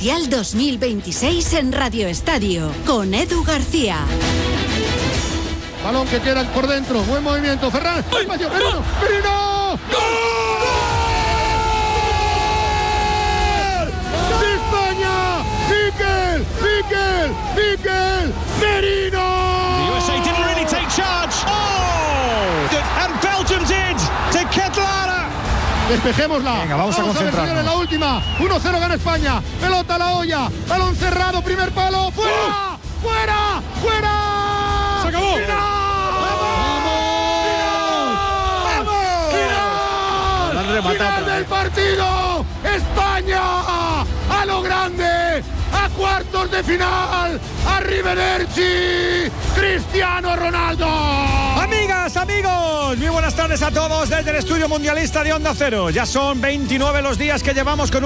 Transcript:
Mundial 2026 en Radio Estadio, con Edu García. Balón que queda por dentro, buen movimiento, Ferran. ¡Merino! ¡Merino! ¡Gol! ¡De España! ¡Mikel! ¡Merino! The USA didn't really take charge. Oh! And Belgium did to Kedlara. Despejémosla. Venga, vamos a concentrarnos. En la última. 1-0 gana España. Pelota a la olla. Balón cerrado, primer palo. ¡Fuera! ¡Fuera! ¡Fuera! Se acabó. ¡Final del partido! ¡España! ¡A lo grande! ¡A cuartos de final! ¡Arrivederci! ¡Cristiano Ronaldo! Amigas, amigos, muy buenas tardes a todos desde el estudio mundialista de Onda Cero. Ya son 29 los días que llevamos con